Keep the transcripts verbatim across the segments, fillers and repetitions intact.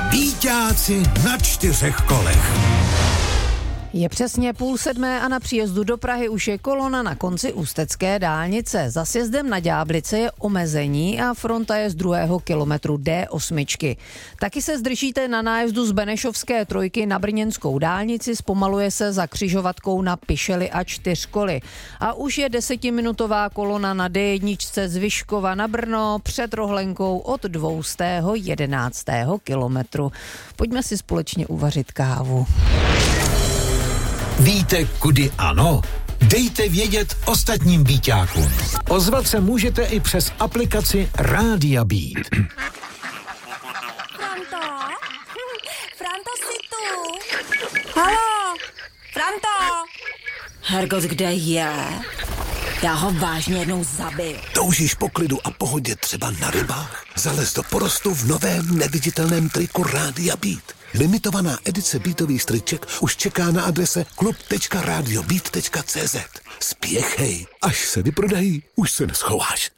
Víťáci na čtyřech kolech. Je přesně půl sedmé a na příjezdu do Prahy už je kolona na konci ústecké dálnice. Za sjezdem na Ďáblice je omezení a fronta je z druhého kilometru D osm. Taky se zdržíte na nájezdu z Benešovské trojky na brněnskou dálnici, zpomaluje se za křižovatkou na Pišeli a Čtyřkoly. A už je desetiminutová kolona na D jedna z Vyškova na Brno před Rohlenkou od dvoustého jedenáctého kilometru. Pojďme si společně uvařit kávu. Víte, kudy ano? Dejte vědět ostatním víťákům. Ozvat se můžete i přes aplikaci Rádia Beat. Franto? Franto, jsi tu? Haló? Franto? Hergot, kde je? Já ho vážně jednou zabiju. Toužíš po klidu a pohodě třeba na rybách? Zalez do porostu v novém neviditelném triku Rádia Beat. Limitovaná edice beatových striček už čeká na adrese klub tečka radiobeat tečka cé zet. Spěchej, až se vyprodají, už se neschováš.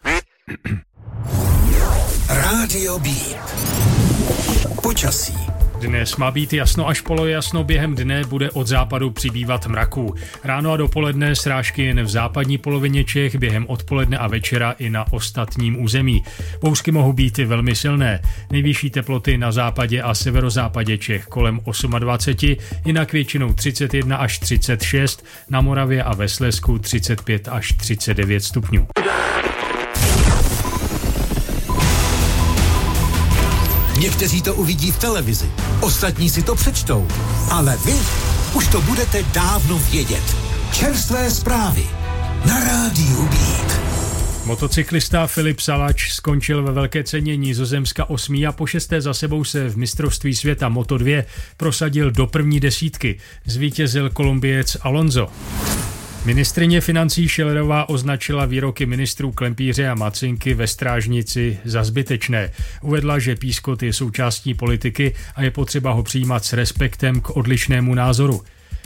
Rádio Beat. Počasí. Dnes má být jasno až polojasno, během dne bude od západu přibývat mraků. Ráno a dopoledne srážky jen v západní polovině Čech, během odpoledne a večera i na ostatním území. Bouřky mohou být i velmi silné. Nejvyšší teploty na západě a severozápadě Čech kolem dvacet osm, jinak většinou třicet jedna až třicet šest, na Moravě a ve Slezsku třicet pět až třicet devět stupňů. Někteří to uvidí v televizi, ostatní si to přečtou, ale vy už to budete dávno vědět. Čerstvé zprávy na Rádiu Beat. Motocyklista Filip Salač skončil ve velké ceně Nizozemska osmý a po šesté za sebou se v mistrovství světa Moto dva prosadil do první desítky. Zvítězil Kolumbiec Alonso. Ministryně financí Schillerová označila výroky ministrů Klempíře a Macinky ve Strážnici za zbytečné. Uvedla, že pískot je součástí politiky a je potřeba ho přijímat s respektem k odlišnému názoru.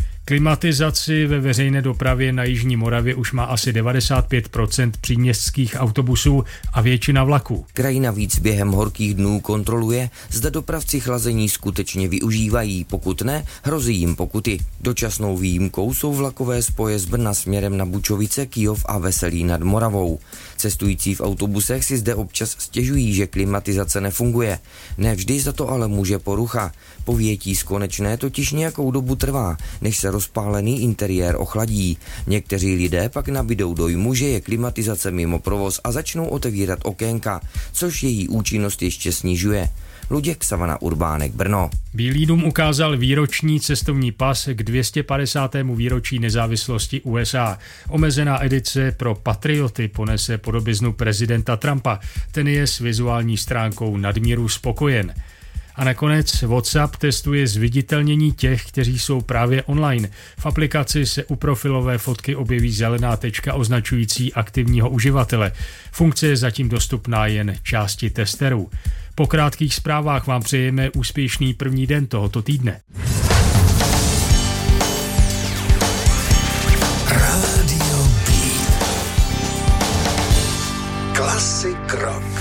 Klimatizaci ve veřejné dopravě na jižní Moravě už má asi devadesát pět procent příměstských autobusů a většina vlaků. Kraj navíc během horkých dnů kontroluje, zda dopravci chlazení skutečně využívají, pokud ne, hrozí jim pokuty. Dočasnou výjimkou jsou vlakové spoje z Brna směrem na Bučovice, Kyjov a Veselí nad Moravou. Cestující v autobusech si zde občas stěžují, že klimatizace nefunguje. Nevždy za to ale může porucha. Povětí z konečné totiž nějakou dobu trvá, než se rozpálený interiér ochladí. Někteří lidé pak nabydou dojmu, že je klimatizace mimo provoz a začnou otevírat okénka, což její účinnost ještě snižuje. Luděk, Savana Urbánek, Brno. Bílý dům ukázal výroční cestovní pas k dvě stě padesátému výročí nezávislosti U S A. Omezená edice pro patrioty ponese podobiznu prezidenta Trumpa. Ten je s vizuální stránkou nadmíru spokojen. A nakonec WhatsApp testuje zviditelnění těch, kteří jsou právě online. V aplikaci se u profilové fotky objeví zelená tečka označující aktivního uživatele. Funkce je zatím dostupná jen části testerů. Po krátkých zprávách vám přejeme úspěšný první den tohoto týdne. Rádio Beat. Klasik rock.